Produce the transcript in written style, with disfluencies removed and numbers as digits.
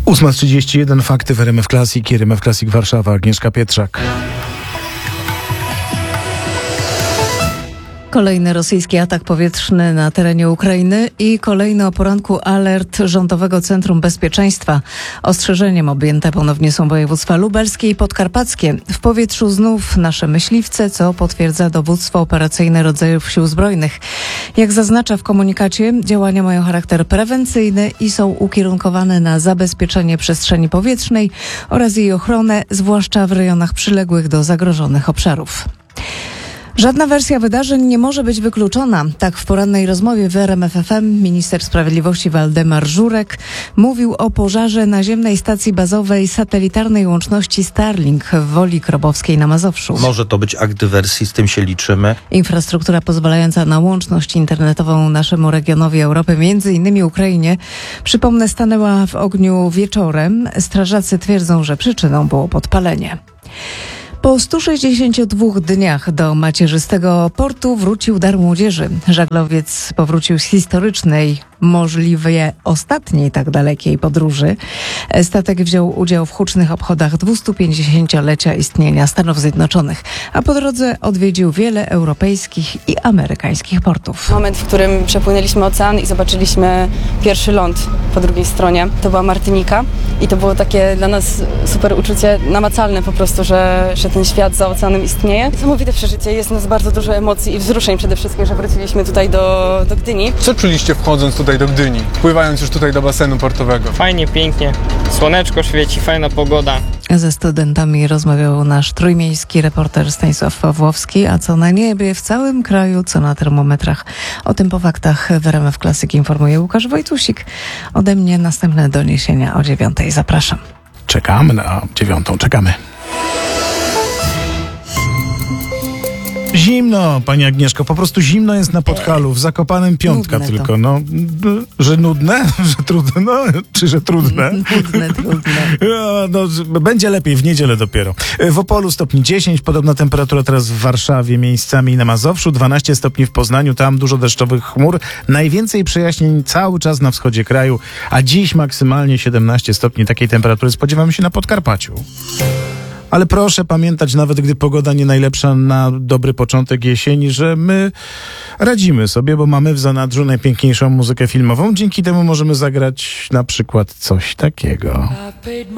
8:31 fakty w RMF Classic i RMF Classic Warszawa. Agnieszka Pietrzak. Kolejny rosyjski atak powietrzny na terenie Ukrainy i kolejny o poranku alert Rządowego Centrum Bezpieczeństwa. Ostrzeżeniem objęte ponownie są województwa lubelskie i podkarpackie. W powietrzu znów nasze myśliwce, co potwierdza dowództwo operacyjne rodzajów sił zbrojnych. Jak zaznacza w komunikacie, działania mają charakter prewencyjny i są ukierunkowane na zabezpieczenie przestrzeni powietrznej oraz jej ochronę, zwłaszcza w rejonach przyległych do zagrożonych obszarów. Żadna wersja wydarzeń nie może być wykluczona. Tak w porannej rozmowie w RMF FM minister sprawiedliwości Waldemar Żurek mówił o pożarze naziemnej stacji bazowej satelitarnej łączności Starlink w Woli Krobowskiej na Mazowszu. Może to być akt dywersji, z tym się liczymy. Infrastruktura pozwalająca na łączność internetową naszemu regionowi Europy, między innymi Ukrainie, przypomnę, stanęła w ogniu wieczorem. Strażacy twierdzą, że przyczyną było podpalenie. Po 162 dniach do macierzystego portu wrócił dar młodzieży. Żaglowiec powrócił z historycznej, możliwie ostatniej tak dalekiej podróży. Statek wziął udział w hucznych obchodach 250-lecia istnienia Stanów Zjednoczonych, a po drodze odwiedził wiele europejskich i amerykańskich portów. Moment, w którym przepłynęliśmy ocean i zobaczyliśmy pierwszy ląd po drugiej stronie. To była Martynika i to było takie dla nas super uczucie, namacalne po prostu, że ten świat za oceanem istnieje. Niesamowite przeżycie, jest nas bardzo dużo emocji i wzruszeń przede wszystkim, że wróciliśmy tutaj do Gdyni. Co czuliście wchodząc tutaj do Gdyni, pływając już tutaj do basenu portowego? Fajnie, pięknie, słoneczko świeci, fajna pogoda. Ze studentami rozmawiał nasz trójmiejski reporter Stanisław Pawłowski, a co na niebie w całym kraju, co na termometrach. O tym po faktach w RMF Classic informuje Łukasz Wojtusik. Ode mnie następne doniesienia o 9:00. Zapraszam. Czekamy na 9:00, czekamy. Zimno, pani Agnieszko, po prostu zimno jest na Podhalu, w Zakopanem piątka nudne tylko, to. no, że nudne, że trudne, no, czy że trudne? Trudne. No, będzie lepiej w niedzielę dopiero. W Opolu stopni 10, podobna temperatura teraz w Warszawie, miejscami na Mazowszu, 12 stopni w Poznaniu, tam dużo deszczowych chmur, najwięcej przejaśnień cały czas na wschodzie kraju, a dziś maksymalnie 17 stopni takiej temperatury spodziewamy się na Podkarpaciu. Ale proszę pamiętać, nawet gdy pogoda nie najlepsza na dobry początek jesieni, że my radzimy sobie, bo mamy w zanadrzu najpiękniejszą muzykę filmową. Dzięki temu możemy zagrać na przykład coś takiego.